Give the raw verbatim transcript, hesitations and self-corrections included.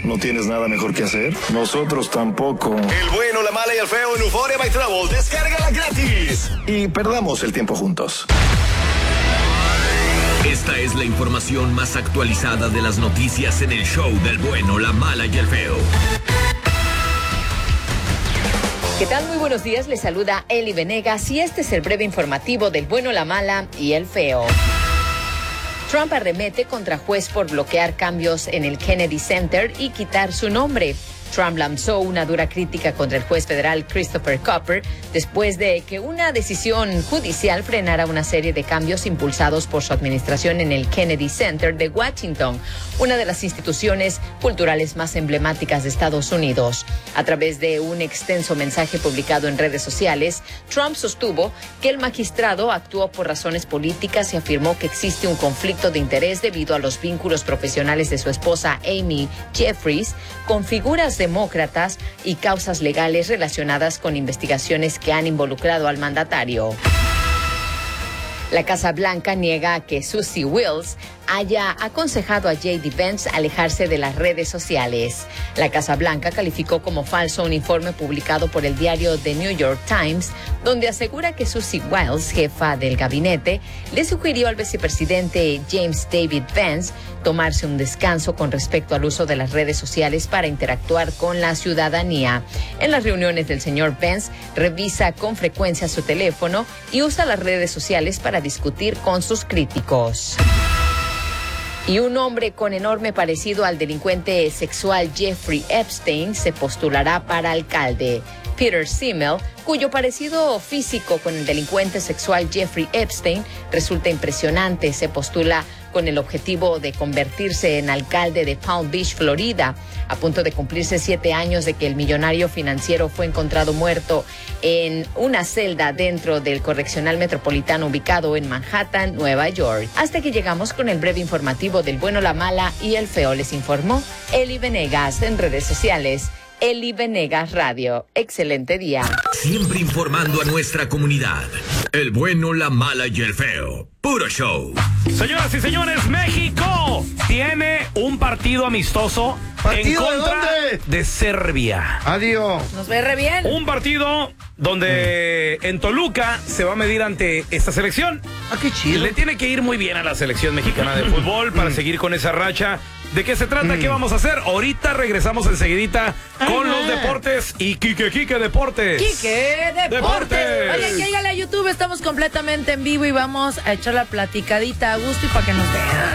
¿No tienes nada mejor que hacer? Nosotros tampoco. El bueno, la mala y el feo en Euphoria by Travel. Descárgala gratis. Y perdamos el tiempo juntos. Esta es la información más actualizada de las noticias en el show del bueno, la mala y el feo. ¿Qué tal? Muy buenos días, les saluda Eli Venegas y este es el breve informativo del bueno, la mala y el feo. Trump arremete contra juez por bloquear cambios en el Kennedy Center y quitar su nombre. Trump lanzó una dura crítica contra el juez federal Christopher Copper después de que una decisión judicial frenara una serie de cambios impulsados por su administración en el Kennedy Center de Washington, una de las instituciones culturales más emblemáticas de Estados Unidos. A través de un extenso mensaje publicado en redes sociales, Trump sostuvo que el magistrado actuó por razones políticas y afirmó que existe un conflicto de interés debido a los vínculos profesionales de su esposa Amy Jeffries con figuras demócratas y causas legales relacionadas con investigaciones que han involucrado al mandatario. La Casa Blanca niega que Susie Wiles haya aconsejado a J D Vance alejarse de las redes sociales. La Casa Blanca calificó como falso un informe publicado por el diario The New York Times, donde asegura que Susie Wiles, jefa del gabinete, le sugirió al vicepresidente James David Vance tomarse un descanso con respecto al uso de las redes sociales para interactuar con la ciudadanía. En las reuniones del señor Vance, revisa con frecuencia su teléfono y usa las redes sociales para discutir con sus críticos. Y un hombre con enorme parecido al delincuente sexual Jeffrey Epstein se postulará para alcalde. Peter Simmel, cuyo parecido físico con el delincuente sexual Jeffrey Epstein resulta impresionante, se postula con el objetivo de convertirse en alcalde de Palm Beach, Florida, a punto de cumplirse siete años de que el millonario financiero fue encontrado muerto en una celda dentro del correccional metropolitano ubicado en Manhattan, Nueva York. Hasta que llegamos con el breve informativo del bueno, la mala y el feo, les informó Eli Venegas en redes sociales. Eli Venegas Radio. Excelente día. Siempre informando a nuestra comunidad. El bueno, la mala y el feo. Puro show. Señoras y señores, México tiene un partido amistoso ¿Partido en contra de dónde? de Serbia. Adiós. Nos ve re bien. Un partido donde en Toluca se va a medir ante esta selección. Ah, qué chido. Le tiene que ir muy bien a la selección mexicana de fútbol para seguir con esa racha. ¿De qué se trata? ¿Qué vamos a hacer? Ahorita regresamos enseguidita con los deportes y Quique Quique Deportes. Quique Deportes. Deportes. Oye, llégale a YouTube, estamos completamente en vivo y vamos a echar la platicadita a gusto y para que nos vean.